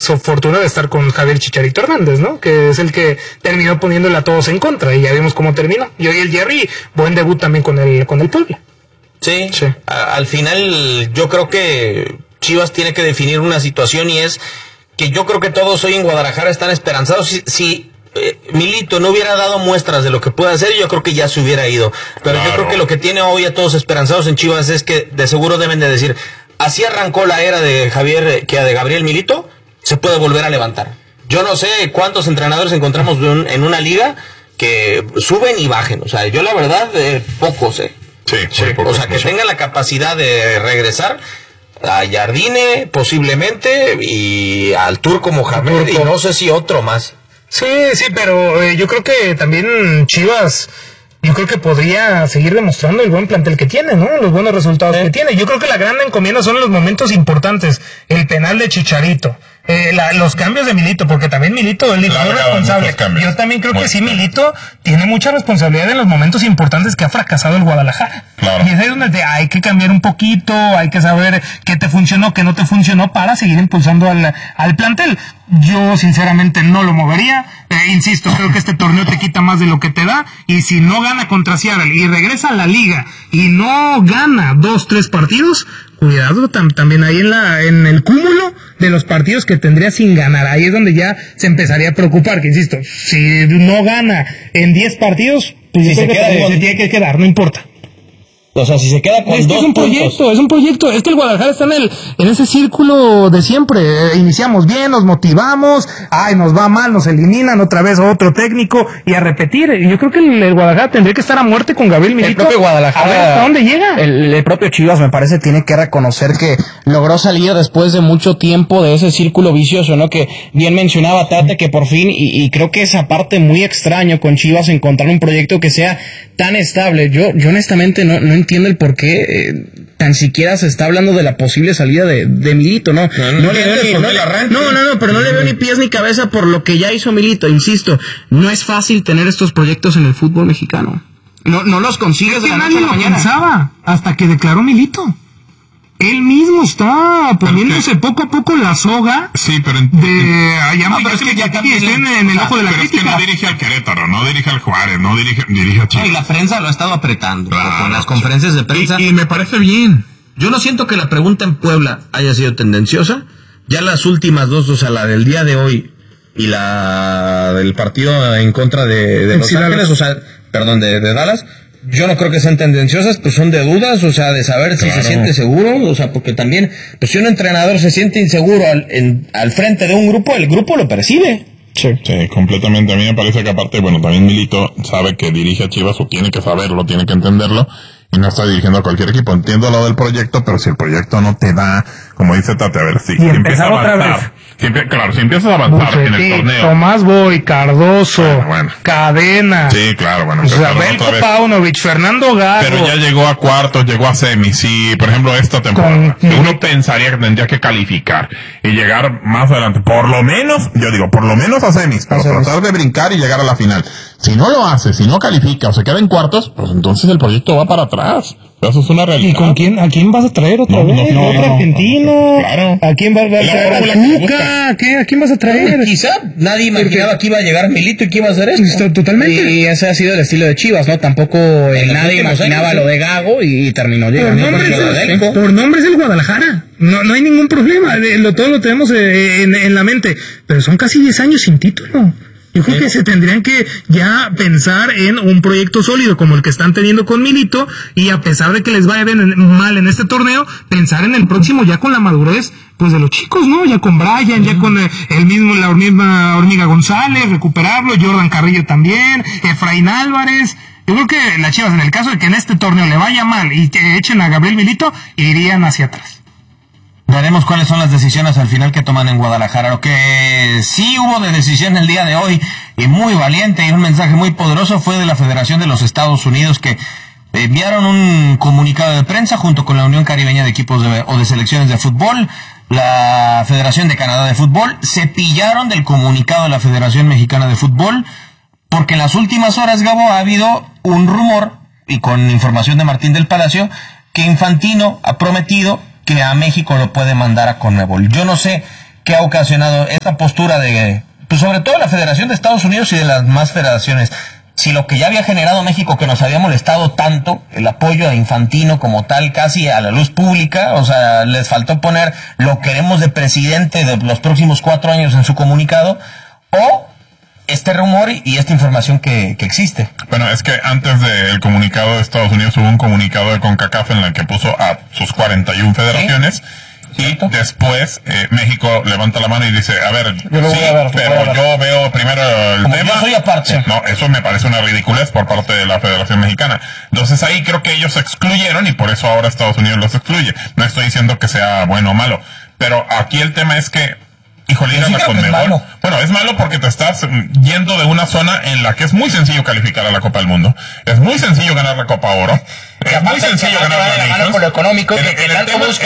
su fortuna de estar con Javier Chicharito Hernández, ¿no? Que es el que terminó poniéndole a todos en contra y ya vimos cómo terminó. Y hoy el Jerry, buen debut también con el Puebla. Sí. Al final yo creo que Chivas tiene que definir una situación, y es que yo creo que todos hoy en Guadalajara están esperanzados. Si Milito no hubiera dado muestras de lo que puede hacer, yo creo que ya se hubiera ido. Pero claro, yo creo que lo que tiene hoy a todos esperanzados en Chivas es que de seguro deben de decir, así arrancó la era de de Gabriel Milito, se puede volver a levantar. Yo no sé cuántos entrenadores encontramos en una liga que suben y bajen. O sea, yo la verdad, pocos, Sí, o sea, que tengan la capacidad de regresar a Jardine, posiblemente, y al Turco Mohamed, y no sé si otro más. Sí, pero yo creo que también Chivas, yo creo que podría seguir demostrando el buen plantel que tiene, ¿no? Los buenos resultados que tiene. Yo creo que la gran encomienda son los momentos importantes. El penal de Chicharito, los cambios de Milito, porque también Milito es muy responsable. Yo también creo que sí, Milito tiene mucha responsabilidad en los momentos importantes que ha fracasado el Guadalajara. Claro. Y es ahí donde hay que cambiar un poquito, hay que saber qué te funcionó, qué no te funcionó para seguir impulsando al plantel. Yo sinceramente no lo movería. Insisto, creo que este torneo te quita más de lo que te da, y si no gana contra Seattle y regresa a la liga y no gana 2-3 partidos, cuidado también ahí en el cúmulo de los partidos que tendría sin ganar. Ahí es donde ya se empezaría a preocupar, que insisto, si no gana en 10 partidos, pues si se tiene que quedar, no importa. O sea, si se queda con dos puntos. Es un proyecto. Es que el Guadalajara está en ese círculo de siempre. Iniciamos bien, nos motivamos, nos va mal, nos eliminan otra vez otro técnico y a repetir. Yo creo que el Guadalajara tendría que estar a muerte con Gabriel Milito. El propio Guadalajara, a ver hasta dónde llega. El propio Chivas, me parece, tiene que reconocer que logró salir después de mucho tiempo de ese círculo vicioso, ¿no? Que bien mencionaba Tate, que por fin, y creo que esa parte muy extraño con Chivas, encontrar un proyecto que sea tan estable. Yo honestamente no entiendo el por qué tan siquiera se está hablando de la posible salida de Milito, ¿no? No le veo ni pies ni cabeza por lo que ya hizo Milito. Insisto, no es fácil tener estos proyectos en el fútbol mexicano. No los consigues de la noche a la mañana. Pensaba hasta que declaró Milito. Él mismo está poniéndose poco a poco la soga. Sí, pero es que ya también está en el ojo de la crítica. Es que no dirige al Querétaro, no dirige al Juárez, no dirige a Chivas. Y la prensa lo ha estado apretando, claro, con las conferencias de prensa. Y me parece bien. Yo no siento que la pregunta en Puebla haya sido tendenciosa. Ya las últimas dos, o sea, la del día de hoy y la del partido en contra de Los Ángeles, de Dallas, yo no creo que sean tendenciosas, pues son de dudas, o sea, de saber si se siente seguro, o sea, porque también, pues si un entrenador se siente inseguro al frente de un grupo, el grupo lo percibe. Sí, completamente. A mí me parece que aparte, también Milito sabe que dirige a Chivas, o tiene que saberlo, tiene que entenderlo, y no está dirigiendo a cualquier equipo. Entiendo lo del proyecto, pero si el proyecto no te da, como dice Tate, a ver, si empieza a avanzar. Si empiezas a avanzar en el torneo. Tomás Boy, Cardoso, Cadena. Sí, claro, Belko Paunovic, Fernando Gago. Pero ya llegó a cuartos, llegó a semis. Sí, por ejemplo, esta temporada, uno pensaría que tendría que calificar y llegar más adelante. Por lo menos a semis, para tratar de brincar y llegar a la final. Si no lo hace, si no califica o se queda en cuartos, pues entonces el proyecto va para atrás. Eso es una realidad. ¿Y con quién? ¿A quién vas a traer otra vez? ¿Otro argentino? Claro. ¿A quién vas a traer? ¿A Cuca? ¿A quién vas a traer? Quizá nadie imaginaba que iba a llegar Milito y que iba a hacer esto. Totalmente. Y ese ha sido el estilo de Chivas, ¿no? Tampoco nadie imaginaba lo de Gago y terminó llegando. Por nombre es el Guadalajara. No hay ningún problema. Todo lo tenemos en la mente. Pero son casi 10 años sin título. Yo creo que se tendrían que ya pensar en un proyecto sólido como el que están teniendo con Milito, y a pesar de que les vaya mal en este torneo, pensar en el próximo ya con la madurez pues de los chicos, ¿no? Ya con Brian, ya con la misma Hormiga González, recuperarlo, Jordan Carrillo también, Efraín Álvarez. Yo creo que las Chivas, en el caso de que en este torneo le vaya mal y que echen a Gabriel Milito, irían hacia atrás. Veremos cuáles son las decisiones al final que toman en Guadalajara. Lo que sí hubo de decisión el día de hoy, y muy valiente y un mensaje muy poderoso, fue de la Federación de los Estados Unidos, que enviaron un comunicado de prensa junto con la Unión Caribeña de Equipos o de Selecciones de Fútbol, la Federación de Canadá de Fútbol. Se pillaron del comunicado de la Federación Mexicana de Fútbol, porque en las últimas horas, Gabo, ha habido un rumor, y con información de Martín del Palacio, que Infantino ha prometido que a México lo puede mandar a Conmebol. Yo no sé que ha ocasionado esta postura de, pues sobre todo la Federación de Estados Unidos y de las más federaciones. Si lo que ya había generado México, que nos había molestado tanto, el apoyo a Infantino como tal, casi a la luz pública, o sea, les faltó poner lo queremos de presidente de los próximos 4 años en su comunicado, o este rumor y esta información que existe. Bueno, es que antes del comunicado de Estados Unidos hubo un comunicado de CONCACAF en el que puso a sus 41 federaciones. ¿Sí? Y después México levanta la mano y dice, a ver, pero yo veo primero el como tema. Yo soy aparte. No, eso me parece una ridiculez por parte de la Federación Mexicana. Entonces ahí creo que ellos se excluyeron y por eso ahora Estados Unidos los excluye. No estoy diciendo que sea bueno o malo, pero aquí el tema es que, híjole, ir a la Conmebol. Bueno, es malo porque te estás yendo de una zona en la que es muy sencillo calificar a la Copa del Mundo. Es muy sencillo ganar la Copa Oro. Es muy sencillo ganar la Nations. Por lo económico, en el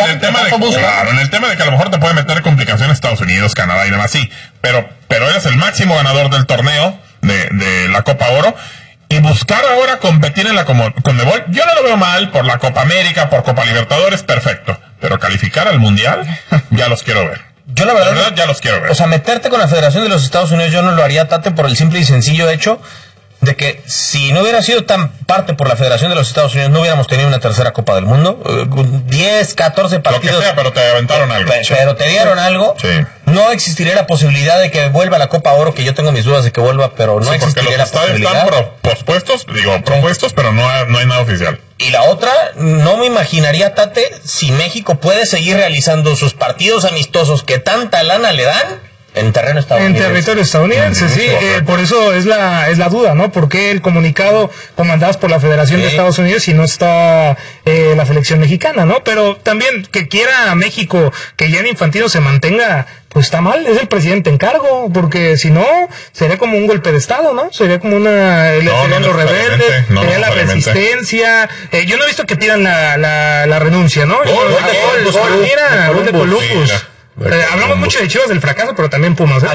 tema de que a lo mejor te puede meter complicaciones Estados Unidos, Canadá y demás, sí. Pero eres el máximo ganador del torneo de la Copa Oro. Y buscar ahora competir en la Conmebol, yo no lo veo mal por la Copa América, por Copa Libertadores, perfecto. Pero calificar al Mundial, ya los quiero ver. Yo la verdad ya los quiero ver. O sea, meterte con la Federación de los Estados Unidos yo no lo haría, Tate, por el simple y sencillo hecho de que si no hubiera sido tan parte por la Federación de los Estados Unidos, no hubiéramos tenido una tercera Copa del Mundo. 10, 14 partidos. Lo que sea, pero te aventaron algo. Pero te dieron algo. Sí. No existiría la posibilidad de que vuelva la Copa Oro, que yo tengo mis dudas de que vuelva, pero no existiría la posibilidad. Porque los estadios están propuestos, pero no hay nada oficial. Y la otra, no me imaginaría, Tate, si México puede seguir realizando sus partidos amistosos que tanta lana le dan en terreno estadounidense. En territorio estadounidense, sí. Por eso es la duda, ¿no? ¿Por qué el comunicado comandados por la Federación de Estados Unidos y no está la selección mexicana, ¿no? Pero también que quiera México que Gianni Infantino se mantenga, pues está mal, es el presidente en cargo, porque si no, sería como un golpe de Estado, ¿no? Sería como serían los rebeldes, sería la resistencia. Yo no he visto que pidan la renuncia, ¿no? Mira, gol de Columbus. Sí, hablamos mucho de Chivas del fracaso, pero también Pumas,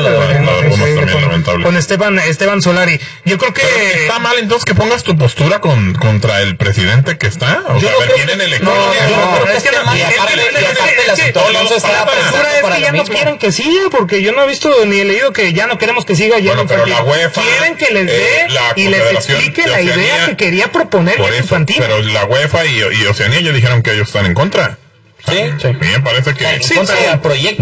con Esteban Solari. Yo creo que está mal entonces que pongas tu postura contra el presidente que está. O sea, vienen elecciones. Es que ya no quieren que siga, porque yo no he visto ni he leído que ya no queremos que siga. Pero la UEFA quieren que les dé y les explique la idea que quería proponer Infantino. Pero la UEFA y Oceanía ya dijeron que ellos están en contra. Sí. A mí me parece que el proyecto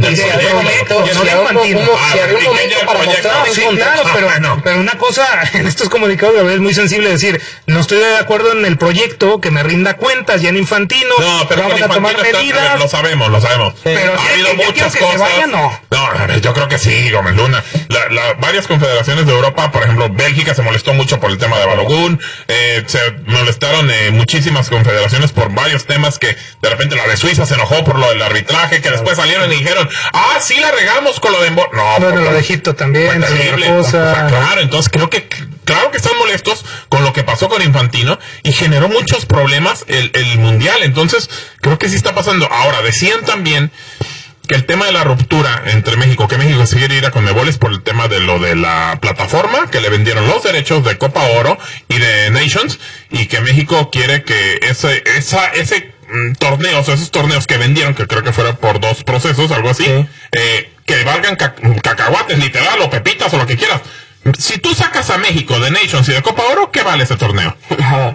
pero una cosa en estos comunicados es muy sensible decir, no estoy de acuerdo en el proyecto, que me rinda cuentas ya en Infantino, pero vamos a tomar medidas. Lo sabemos. Pero ha habido muchas que cosas. Se vaya, no, yo creo que sí, Gómez Luna. Varias confederaciones de Europa, por ejemplo, Bélgica se molestó mucho por el tema de Balogun, se molestaron muchísimas confederaciones por varios temas que de repente la de Suiza se enojó por lo del arbitraje, que después salieron y dijeron, sí la regamos con lo de lo de Egipto también, terrible. O sea, claro, entonces claro que están molestos con lo que pasó con Infantino y generó muchos problemas el Mundial. Entonces creo que sí está pasando. Ahora, decían también que el tema de la ruptura entre México, que México se quiere ir a Conmebol es por el tema de lo de la plataforma, que le vendieron los derechos de Copa Oro y de Nations, y que México quiere que ese torneos, esos torneos que vendieron, que creo que fueron por 2 procesos, algo así, que valgan cacahuates, literal, o pepitas, o lo que quieras. Si tú sacas a México de Nations y de Copa Oro, ¿qué vale ese torneo? Nada.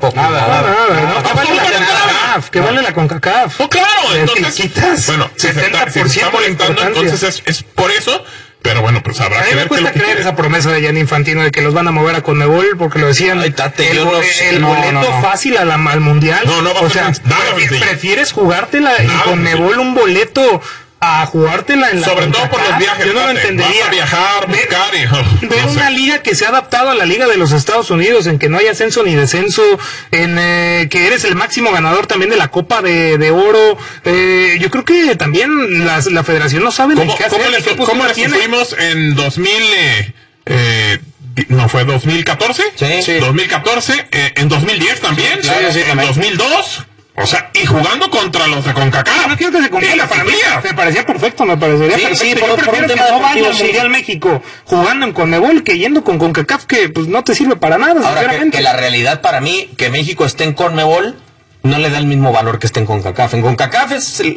¿Qué vale la CONCACAF? Pues claro, entonces, bueno, si se está molestando, entonces es por eso. Pero bueno, pues habrá que ver. Me cuesta creer esa promesa de Gianni Infantino de que los van a mover a Conmebol, porque lo decían. El boleto fácil al Mundial. O sea, prefieres jugártela en Conmebol un boleto a jugártela en la sobre todo por los viajes. Yo no lo entendería. Vas a viajar, buscar ver una liga que se ha adaptado a la Liga de los Estados Unidos, en que no hay ascenso ni descenso, en que eres el máximo ganador también de la Copa de Oro. Yo creo que también la federación no sabe qué hacer. ¿Cómo le sufrimos en 2000? ¿No fue 2014? Sí. 2014, en 2010 también, en 2002. O sea, y jugando contra los de CONCACAF. No quiero que se confunda, para mí me parecía perfecto, me parecería perfecto. Yo prefiero que no vaya al Mundial México jugando en Conmebol que yendo con CONCACAF, que pues no te sirve para nada, sinceramente. Que la realidad para mí, que México esté en Conmebol, no le da el mismo valor que esté en CONCACAF. En CONCACAF es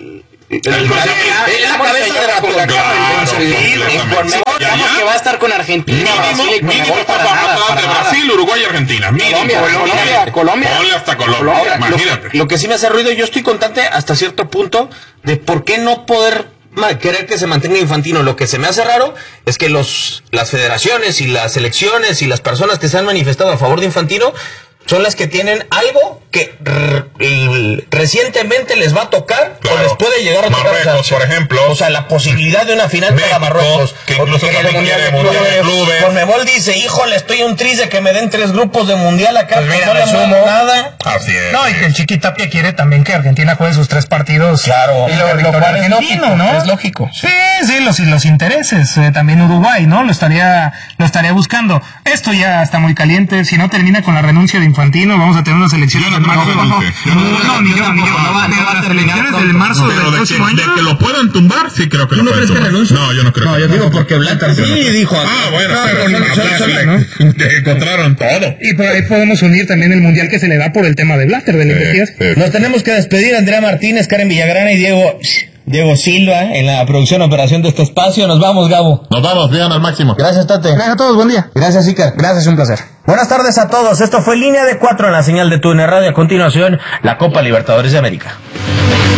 Es la cabeza de la CONCACAF. Que va a estar con Argentina, mínimo está atrás de Brasil, Uruguay y Argentina. Colombia. Ponle hasta Colombia. Imagínate. Lo que sí me hace ruido, yo estoy contante hasta cierto punto de por qué no poder querer que se mantenga Infantino. Lo que se me hace raro es que las federaciones y las selecciones y las personas que se han manifestado a favor de Infantino son las que tienen algo que recientemente les va a tocar, claro, o les puede llegar a tocar. Marruecos, por ejemplo. O sea, la posibilidad de una final para Marruecos. Que incluso también quiere Mundial de Clubes. Conmebol dice, híjole, estoy un triste que me den 3 grupos de Mundial acá. Pues mira, no le sumo nada. Así es. No, y que el Chiqui Tapia quiere también que Argentina juegue sus 3 partidos. Claro. Y lo cual es lógico, ¿no? Es lógico. Sí, los intereses. También Uruguay, ¿no? Lo estaría buscando. Esto ya está muy caliente. Si no termina con la renuncia de Infantino, vamos a tener una selección en marzo. Ni yo. Las elecciones del marzo del próximo año. De que lo puedan tumbar, sí creo que lo pueden tumbar. No, yo no creo. No, yo digo porque Blatter sí dijo. Bueno, pero encontraron todo. Y por ahí podemos unir también el mundial que se le da por el tema de Blatter, de investigación. Nos tenemos que despedir, Andrea Martínez, Karen Villagrana y Diego Silva en la producción y operación de este espacio. Nos vamos, Gabo. Nos vamos, bien al máximo. Gracias, Tate. Gracias a todos, buen día. Gracias, Iker. Gracias, un placer. Buenas tardes a todos. Esto fue Línea de 4 en la señal de TUDN Radio. A continuación, la Copa Libertadores de América.